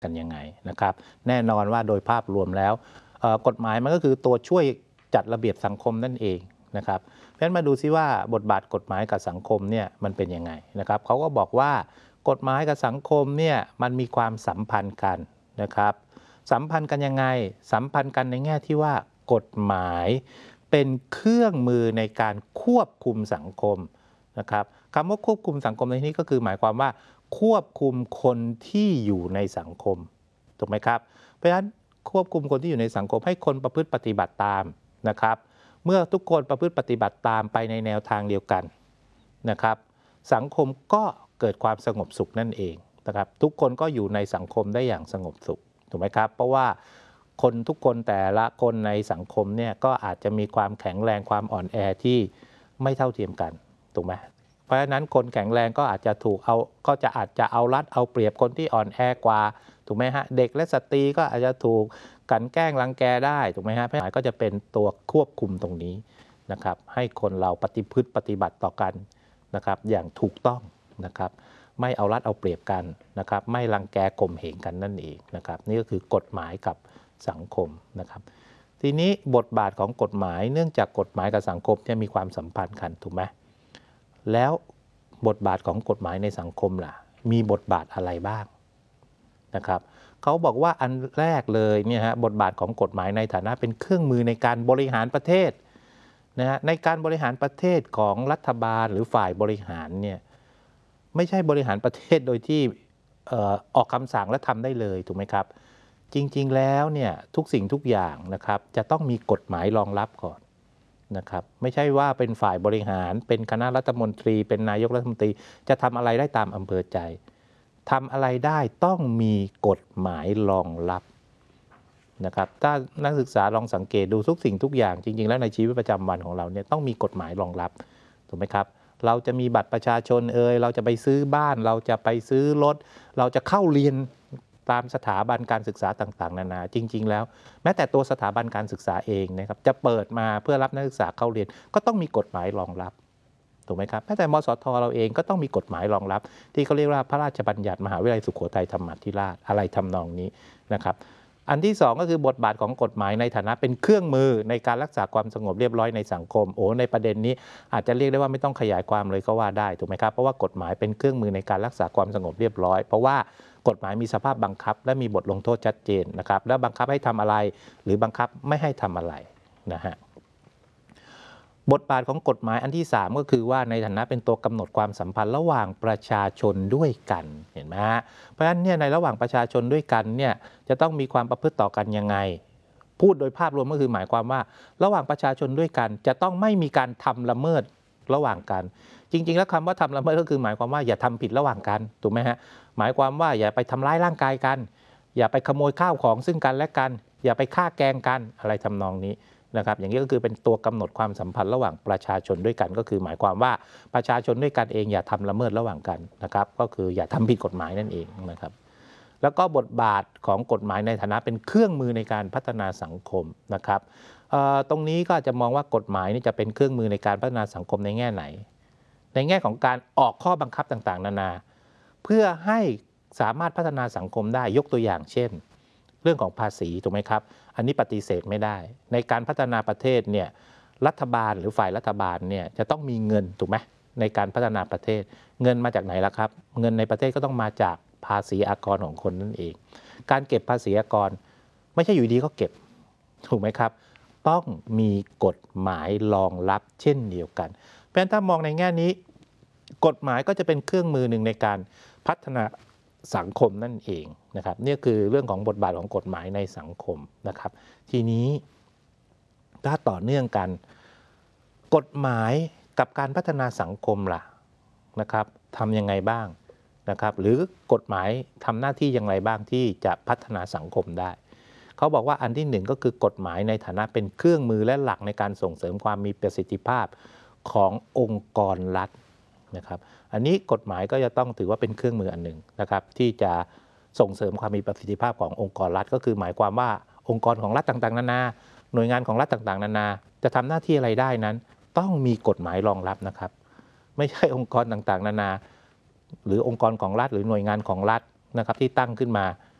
กันยังไงนะครับแน่นอนว่าโดยภาพรวมแล้วกฎหมายมันก็คือตัวช่วยจัดระเบียบสังคมนั่นเองนะครับเพราะฉะนั้นมาดูซิว่าบทบาทกฎหมายกับสังคมเนี่ยมันเป็นยังไงนะครับเขาก็บอกว่ากฎหมายกับสังคมเนี่ยมันมีความสัมพันธ์กันนะครับสัมพันธ์กันยังไงสัมพันธ์กันในแง่ที่ว่ากฎหมายเป็นเครื่องมือในการควบคุมสังคมนะครับคำว่าควบคุมสังคมในที่นี้ก็คือหมายความว่าควบคุมคนที่อยู่ในสังคมถูกไหมครับเพราะฉะนั้นควบคุมคนที่อยู่ในสังคมให้คนประพฤติปฏิบัติตามนะครับเมื่อทุกคนประพฤติปฏิบัติตามไปในแนวทางเดียวกันนะครับสังคมก็เกิดความสงบสุขนั่นเองนะครับทุกคนก็อยู่ในสังคมได้อย่างสงบสุขถูกไหมครับเพราะว่าคนทุกคนแต่ละคนในสังคมเนี่ยก็อาจจะมีความแข็งแรงความอ่อนแอที่ไม่เท่าเทียมกันถูกไหมเพราะฉะนั้นคนแข็งแรงก็อาจจะอาจจะเอารัดเอาเปรียบคนที่อ่อนแอกว่าถูกไหมฮะเด็กและสตรีก็อาจจะถูกกลั่นแกล้งรังแกได้ถูกไหมฮะเพราะฉะนั้นก็จะเป็นตัวควบคุมตรงนี้นะครับให้คนเราปฏิบัติต่อกันนะครับอย่างถูกต้องนะครับไม่เอารัดเอาเปรียบกันนะครับไม่รังแกข่มเหงกันนั่นเองนะครับนี่ก็คือกฎหมายกับสังคมนะครับทีนี้บทบาทของกฎหมายเนื่องจากกฎหมายกับสังคมเนี่ยมีความสัมพันธ์กันถูกไหมแล้วบทบาทของกฎหมายในสังคมล่ะมีบทบาทอะไรบ้างนะครับเขาบอกว่าอันแรกเลยเนี่ยฮะบทบาทของกฎหมายในฐานะเป็นเครื่องมือในการบริหารประเทศนะฮะในการบริหารประเทศของรัฐบาลหรือฝ่ายบริหารเนี่ยไม่ใช่บริหารประเทศโดยที่ออกคำสั่งและทำได้เลยถูกไหมครับจริงๆแล้วเนี่ยทุกสิ่งทุกอย่างนะครับจะต้องมีกฎหมายรองรับก่อนนะครับไม่ใช่ว่าเป็นฝ่ายบริหารเป็นคณะรัฐมนตรีเป็นนายกรัฐมนตรีจะทำอะไรได้ตามอำเภอใจทำอะไรได้ต้องมีกฎหมายรองรับนะครับถ้านักศึกษาลองสังเกตดูทุกสิ่งทุกอย่างจริงๆแล้วในชีวิตประจำวันของเราเนี่ยต้องมีกฎหมายรองรับถูกไหมครับเราจะมีบัตรประชาชนเราจะไปซื้อบ้านเราจะไปซื้อรถเราจะเข้าเรียนตามสถาบันการศึกษาต่างๆนานาจริงๆแล้วแม้แต่ตัวสถาบันการศึกษาเองนะครับจะเปิดมาเพื่อรับนักศึกษาเข้าเรียนก็ต้องมีกฎหมายรองรับถูกไหมครับแม้แต่มสทเราเองก็ต้องมีกฎหมายรองรับที่เขาเรียกว่าพระราชบัญญัติมหาวิทยาลัยสุโขทัยธรรมาธิราชอะไรทำนองนี้นะครับอันที่สองก็คือบทบาทของกฎหมายในฐานะเป็นเครื่องมือในการรักษาความสงบเรียบร้อยในสังคมในประเด็นนี้อาจจะเรียกได้ว่าไม่ต้องขยายความเลยก็ว่าได้ถูกไหมครับเพราะว่ากฎหมายเป็นเครื่องมือในการรักษาความสงบเรียบร้อยเพราะว่ากฎหมายมีสภาพบังคับและมีบทลงโทษชัดเจนนะครับและบังคับให้ทำอะไรหรือบังคับไม่ให้ทำอะไรนะฮะบทบาทของกฎหมายอันที่3ก็คือว่าในฐานะเป็นตัวกำหนดความสัมพันธ์ระหว่างประชาชนด้วยกันเห็นไหมฮะเพราะฉะนั้นเนี่ยในระหว่างประชาชนด้วยกันเนี่ยจะต้องมีความประพฤติต่อกันยังไงพูดโดยภาพรวมก็คือหมายความว่าระหว่างประชาชนด้วยกันจะต้องไม่มีการทำละเมิดระหว่างกันจริงๆแล้วคำว่าทำละเมิดก็คือหมายความว่าอย่าทำผิดระหว่างกันถูกไหมฮะหมายความว่าอย่าไปทำร้ายร่างกายกันอย่าไปขโมยข้าวของซึ่งกันและกันอย่าไปฆ่าแกล้งกันอะไรทำนองนี้นะครับอย่างนี้ก็คือเป็นตัวกำหนดความสัมพันธ์ระหว่างประชาชนด้วยกันก็คือหมายความว่าประชาชนด้วยกันเองอย่าทำละเมิดระหว่างกันนะครับก็คืออย่าทำผิดกฎหมายนั่นเองนะครับแล้วก็บทบาทของกฎหมายในฐานะเป็นเครื่องมือในการพัฒนาสังคมนะครับตรงนี้ก็จะมองว่ากฎหมายนี่จะเป็นเครื่องมือในการพัฒนาสังคมในแง่ไหนในแง่ของการออกข้อบังคับต่างๆนานาเพื่อให้สามารถพัฒนาสังคมได้ยกตัวอย่างเช่นเรื่องของภาษีถูกไหมครับอันนี้ปฏิเสธไม่ได้ในการพัฒนาประเทศเนี่ยรัฐบาลหรือฝ่ายรัฐบาลเนี่ยจะต้องมีเงินถูกไหมในการพัฒนาประเทศเงินมาจากไหนล่ะครับเงินในประเทศก็ต้องมาจากภาษีอากรของคนนั่นเองการเก็บภาษีอากรไม่ใช่อยู่ดีก็เก็บถูกไหมครับต้องมีกฎหมายรองรับเช่นเดียวกันเพราะฉะนั้นถ้ามองในแง่นี้กฎหมายก็จะเป็นเครื่องมือหนึ่งในการพัฒนาสังคมนั่นเองนะครับนี่คือเรื่องของบทบาทของกฎหมายในสังคมนะครับทีนี้ถ้าต่อเนื่องกันกฎหมายกับการพัฒนาสังคมล่ะนะครับทำยังไงบ้างนะครับหรือกฎหมายทำหน้าที่อย่างไรบ้างที่จะพัฒนาสังคมได้เขาบอกว่าอันที่หนึ่งก็คือกฎหมายในฐานะเป็นเครื่องมือและหลักในการส่งเสริมความมีประสิทธิภาพขององค์กรรัฐนะครับอันนี้กฎหมายก็จะต้องถือว่าเป็นเครื่องมืออันหนึ่งนะครับที่จะส่งเสริมความมีประสิทธิภาพขององค์กรรัฐก็คือหมายความว่าองค์กรของรัฐต่างๆนานาหน่วยงานของรัฐต่างๆนานาจะทำหน้าที่อะไรได้นั้นต้องมีกฎหมายรองรับนะครับไม่ใช่องค์กรต่างๆนานาหรือองค์กรของรัฐหรือหน่วยงานของรัฐนะครับที่ตั้งขึ้นมา